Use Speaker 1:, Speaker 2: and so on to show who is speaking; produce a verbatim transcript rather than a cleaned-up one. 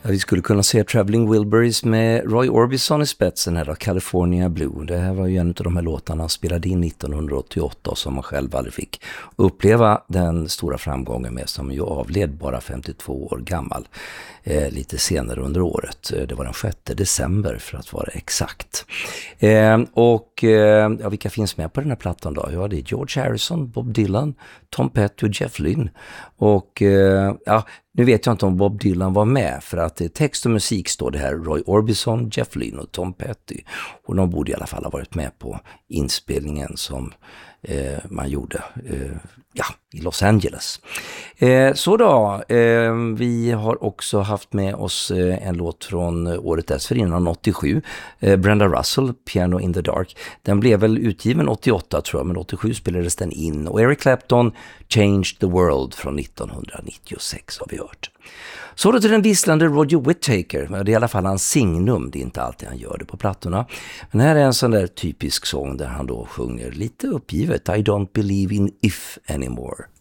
Speaker 1: Vi skulle kunna se Traveling Wilburys med Roy Orbison i spetsen här då, California Blue. Det här var ju en av de här låtarna han spelade in nittonhundraåttioåtta som man själv aldrig fick uppleva den stora framgången med, som ju avled bara femtiotvå år gammal eh, lite senare under året. Det var den sjätte december för att vara exakt. Eh, och eh, ja, vilka finns med på den här plattan då? Ja, det är George Harrison, Bob Dylan, Tom Petty och Jeff Lynne. Och eh, ja, nu vet jag inte om Bob Dylan var med, för att i text och musik står det här Roy Orbison, Jeff Lynne och Tom Petty. Och de borde i alla fall ha varit med på inspelningen som eh, man gjorde eh, ja, i Los Angeles. Eh, så då, eh, vi har också haft med oss eh, en låt från året dessförinnan, åttiosju. Eh, Brenda Russell, Piano in the Dark. Den blev väl utgiven åttioåtta tror jag, men åttiosju spelades den in. Och Eric Clapton, Changed the World från nittonhundranittiosex har vi hört. Så då till den visslande Roger Whittaker. Det är i alla fall hans signum, det är inte alltid han gör det på plattorna. Men här är en sån där typisk sång där han då sjunger lite uppgivet I don't believe in if anymore.